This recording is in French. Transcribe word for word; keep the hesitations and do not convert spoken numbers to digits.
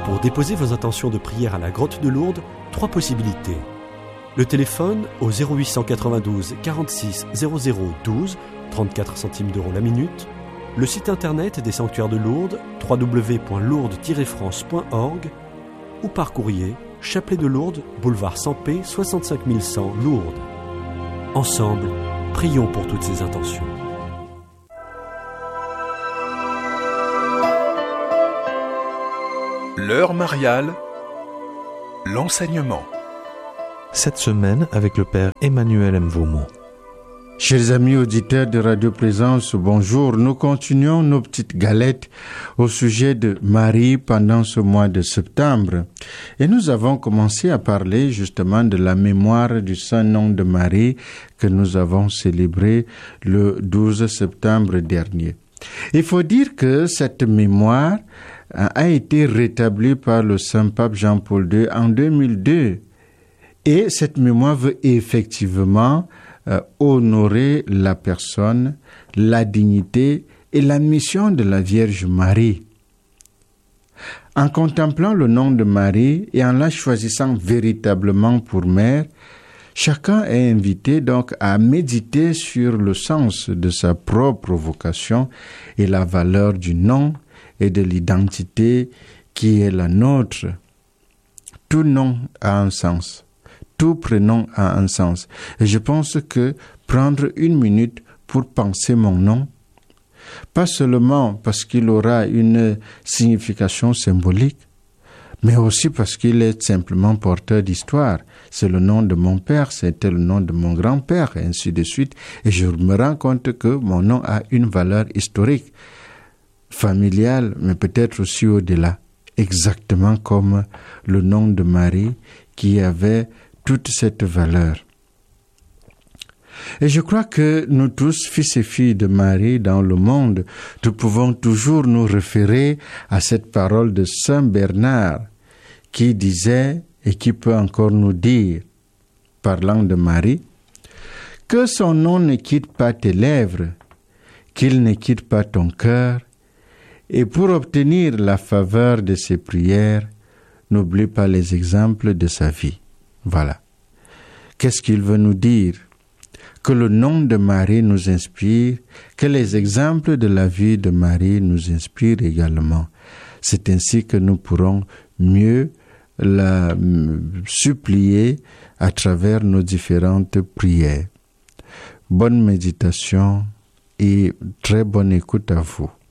Pour déposer vos intentions de prière à la grotte de Lourdes, trois possibilités. Le téléphone au zéro huit cent quatre-vingt-douze quarante-six zéro zéro douze, trente-quatre centimes d'euros la minute. Le site internet des sanctuaires de Lourdes, w w w point lourdes tiret france point org, ou par courrier, Chapelet de Lourdes, boulevard Sampé, soixante-cinq mille cent, Lourdes. Ensemble, prions pour toutes ces intentions. L'heure mariale, l'enseignement. Cette semaine avec le Père Emmanuel Mvomo. Chers amis auditeurs de Radio Présence, bonjour. Nous continuons nos petites galettes au sujet de Marie pendant ce mois de septembre. Et nous avons commencé à parler justement de la mémoire du Saint-Nom de Marie que nous avons célébré le douze septembre dernier. Il faut dire que cette mémoire a été rétablie par le Saint-Pape Jean-Paul deux en deux mille deux. Et cette mémoire veut effectivement Euh, honorer la personne, la dignité et la mission de la Vierge Marie. En contemplant le nom de Marie et en la choisissant véritablement pour mère, chacun est invité donc à méditer sur le sens de sa propre vocation et la valeur du nom et de l'identité qui est la nôtre. Tout nom a un sens. Tout prénom a un sens. Et je pense que prendre une minute pour penser mon nom, pas seulement parce qu'il aura une signification symbolique, mais aussi parce qu'il est simplement porteur d'histoire. C'est le nom de mon père, c'était le nom de mon grand-père, et ainsi de suite. Et je me rends compte que mon nom a une valeur historique, familiale, mais peut-être aussi au-delà. Exactement comme le nom de Marie qui avait toute cette valeur. Et je crois que nous tous, fils et filles de Marie dans le monde, nous pouvons toujours nous référer à cette parole de Saint Bernard qui disait, et qui peut encore nous dire, parlant de Marie, que son nom ne quitte pas tes lèvres, qu'il ne quitte pas ton cœur, et pour obtenir la faveur de ses prières, n'oublie pas les exemples de sa vie. Voilà. Qu'est-ce qu'il veut nous dire? Que le nom de Marie nous inspire, que les exemples de la vie de Marie nous inspirent également. C'est ainsi que nous pourrons mieux la supplier à travers nos différentes prières. Bonne méditation et très bonne écoute à vous.